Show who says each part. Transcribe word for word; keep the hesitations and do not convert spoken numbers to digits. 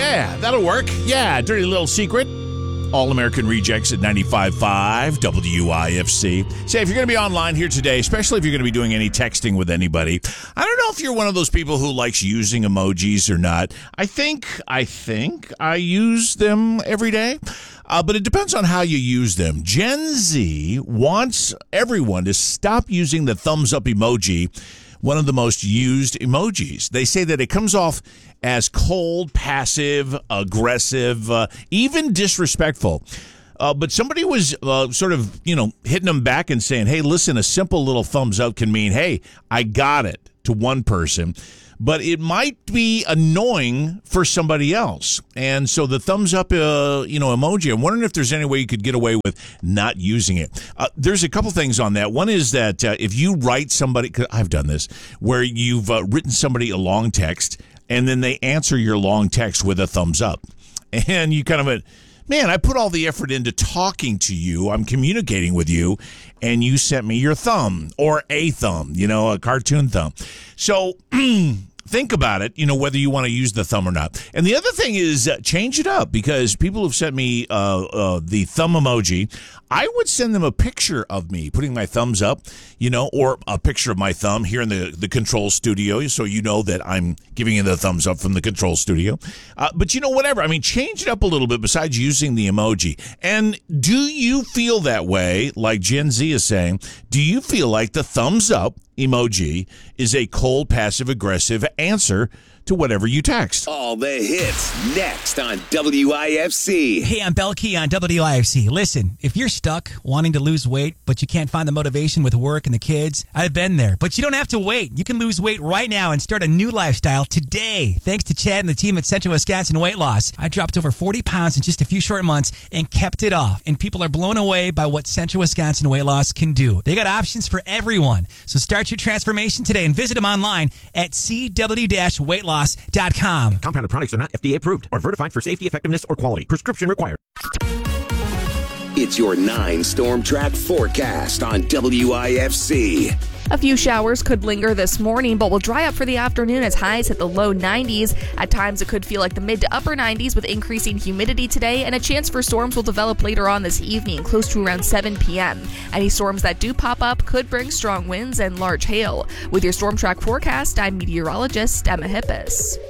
Speaker 1: Yeah, that'll work. Yeah, dirty little secret. All-American Rejects at ninety-five point five W I F C. Say, if you're going to be online here today, especially if you're going to be doing any texting with anybody, I don't know if you're one of those people who likes using emojis or not. I think, I think I use them every day. Uh, but it depends on how you use them. Gen Z wants everyone to stop using the thumbs up emoji, one of the most used emojis. They say that it comes off as cold, passive, aggressive, uh, even disrespectful. Uh, but somebody was uh, sort of, you know, hitting them back and saying, hey, listen, a simple little thumbs up can mean, hey, I got it, to one person. But it might be annoying for somebody else. And so the thumbs up, uh, you know, emoji, I'm wondering if there's any way you could get away with not using it. Uh, there's a couple things on that. One is that uh, if you write somebody, 'cause I've done this, where you've uh, written somebody a long text and then they answer your long text with a thumbs up. And you kind of went, man, I put all the effort into talking to you. I'm communicating with you, and you sent me your thumb or a thumb, you know, a cartoon thumb. So think about it, you know, whether you want to use the thumb or not. And the other thing is uh, change it up, because people have sent me uh, uh, the thumb emoji. I would send them a picture of me putting my thumbs up, you know, or a picture of my thumb here in the, the control studio, so you know that I'm giving you the thumbs up from the control studio. Uh, but, you know, whatever. I mean, change it up a little bit besides using the emoji. And do you feel that way, like Gen Z is saying? Do you feel like the thumbs up emoji is a cold, passive-aggressive answer to whatever you text?
Speaker 2: All the hits next on W I F C.
Speaker 3: Hey, I'm Belkey on W I F C. Listen, if you're stuck wanting to lose weight, but you can't find the motivation with work and the kids, I've been there. But you don't have to wait. You can lose weight right now and start a new lifestyle today. Thanks to Chad and the team at Central Wisconsin Weight Loss. I dropped over forty pounds in just a few short months and kept it off. And people are blown away by what Central Wisconsin Weight Loss can do. They got options for everyone. So start your transformation today and visit them online at c w weight loss dot com.
Speaker 4: Compounded products are not F D A approved or verified for safety, effectiveness, or quality. Prescription required.
Speaker 2: It's your nine Storm Track forecast on W I F C.
Speaker 5: A few showers could linger this morning, but will dry up for the afternoon as highs hit the low nineties. At times, it could feel like the mid to upper nineties with increasing humidity today, and a chance for storms will develop later on this evening, close to around seven p.m. Any storms that do pop up could bring strong winds and large hail. With your Storm Track forecast, I'm meteorologist Emma Hippis.